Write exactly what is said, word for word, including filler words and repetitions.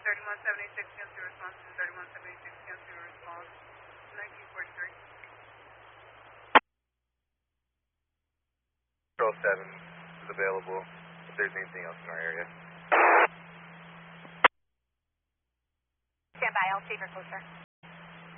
thirty-one seventy-six, cancel response. thirty-one seventy-six, cancel response. nineteen forty-three. Control seven is available if there's anything else in our area. Stand by, I'll save your closer.